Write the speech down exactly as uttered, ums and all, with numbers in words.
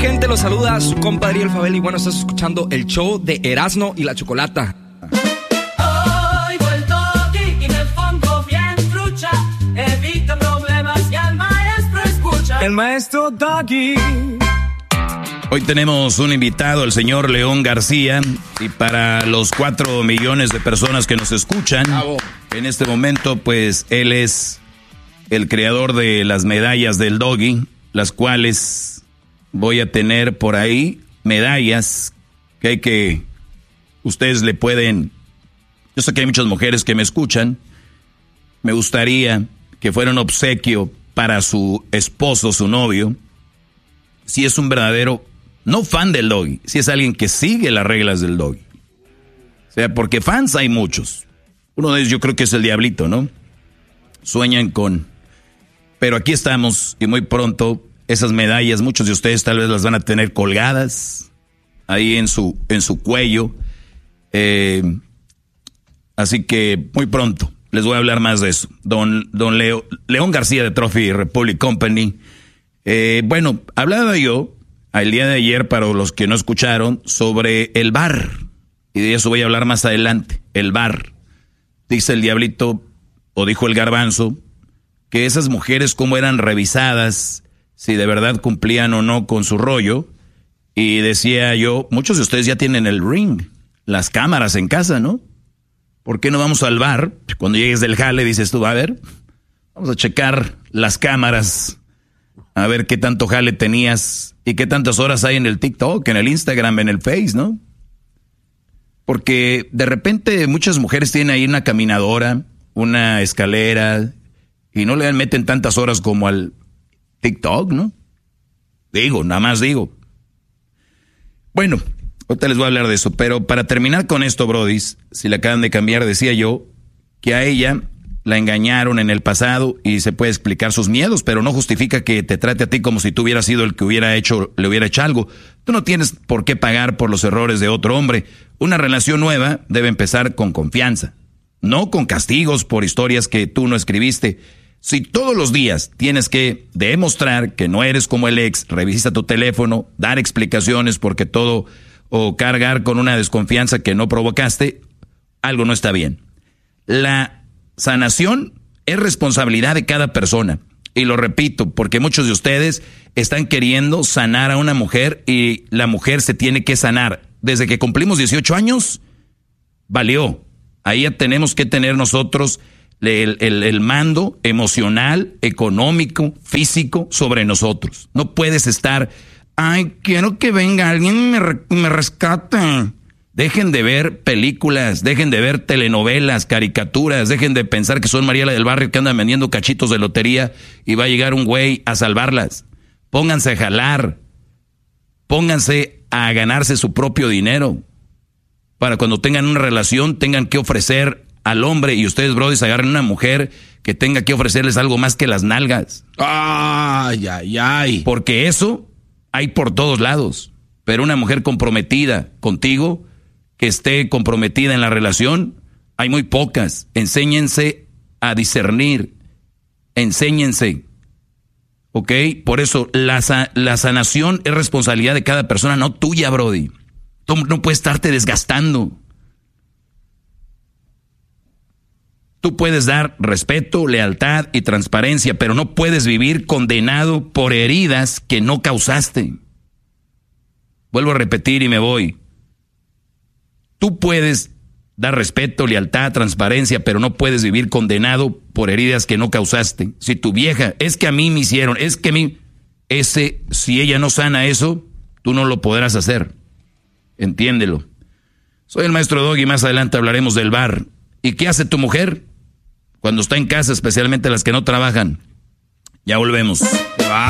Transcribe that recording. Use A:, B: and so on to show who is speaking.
A: gente? Los saluda su compadre El Fabel y bueno, estás escuchando el show de Erasmo y la Chocolata.
B: Oigo el toque y me pongo bien trucha, evito problemas y al maestro escucha.
A: El maestro Doggy.
C: Hoy tenemos un invitado, el señor León García, y para los cuatro millones de personas que nos escuchan, Bravo. En este momento, pues él es el creador de las medallas del Doggy, las cuales voy a tener por ahí, medallas que hay que, ustedes le pueden, yo sé que hay muchas mujeres que me escuchan, me gustaría que fuera un obsequio para su esposo, su novio, si es un verdadero, no fan del Doggy, si es alguien que sigue las reglas del Doggy. O sea, porque fans hay muchos. Uno de ellos yo creo que es el Diablito, ¿no? Sueñan con... Pero aquí estamos y muy pronto esas medallas, muchos de ustedes tal vez las van a tener colgadas ahí en su, en su cuello. Eh, así que muy pronto les voy a hablar más de eso. Don, don Leo, León García de Trophy Republic Company. Eh, bueno, hablaba yo el día de ayer, para los que no escucharon, sobre el bar. Y de eso voy a hablar más adelante. El bar. Dice el Diablito, o dijo el Garbanzo, que esas mujeres cómo eran revisadas, si de verdad cumplían o no con su rollo. Y decía yo, muchos de ustedes ya tienen el ring, las cámaras en casa, ¿no? ¿Por qué no vamos al bar? Cuando llegues del jale dices tú, a ver, vamos a checar las cámaras, a ver qué tanto jale tenías y qué tantas horas hay en el TikTok, en el Instagram, en el Face, ¿no? Porque de repente muchas mujeres tienen ahí una caminadora, una escalera, y no le meten tantas horas como al TikTok, ¿no? Digo, nada más digo. Bueno, ahorita les voy a hablar de eso, pero para terminar con esto, brodis, si la acaban de cambiar, decía yo que a ella la engañaron en el pasado y se puede explicar sus miedos, pero no justifica que te trate a ti como si tú hubieras sido el que hubiera hecho, le hubiera hecho algo. Tú no tienes por qué pagar por los errores de otro hombre. Una relación nueva debe empezar con confianza, no con castigos por historias que tú no escribiste. Si todos los días tienes que demostrar que no eres como el ex, revisa tu teléfono, dar explicaciones porque todo, o cargar con una desconfianza que no provocaste, algo no está bien. La sanación es responsabilidad de cada persona. Y lo repito, porque muchos de ustedes están queriendo sanar a una mujer y la mujer se tiene que sanar. Desde que cumplimos dieciocho años, valió. Ahí ya tenemos que tener nosotros el, el, el mando emocional, económico, físico sobre nosotros. No puedes estar, ay, quiero que venga alguien y me, re, me rescate. Dejen de ver películas, dejen de ver telenovelas, caricaturas, dejen de pensar que son Mariela del Barrio que andan vendiendo cachitos de lotería y va a llegar un güey a salvarlas. Pónganse a jalar, pónganse a ganarse su propio dinero. Para cuando tengan una relación tengan que ofrecer al hombre y ustedes, brodis, agarren una mujer que tenga que ofrecerles algo más que las nalgas.
D: Ay, ay, ay.
C: Porque eso hay por todos lados. Pero una mujer comprometida contigo, que esté comprometida en la relación, hay muy pocas. Enséñense a discernir. Enséñense. ¿Ok? Por eso la, la sanación es responsabilidad de cada persona, no tuya, brody. Tú no puedes estarte desgastando. Tú puedes dar respeto, lealtad y transparencia, pero no puedes vivir condenado por heridas que no causaste. Vuelvo a repetir y me voy. Tú puedes dar respeto, lealtad, transparencia, pero no puedes vivir condenado por heridas que no causaste. Si tu vieja, es que a mí me hicieron, es que a mí, ese, si ella no sana eso, tú no lo podrás hacer. Entiéndelo. Soy el maestro Doggy, más adelante hablaremos del bar. ¿Y qué hace tu mujer cuando está en casa, especialmente las que no trabajan? Ya volvemos.
D: ¡Wow!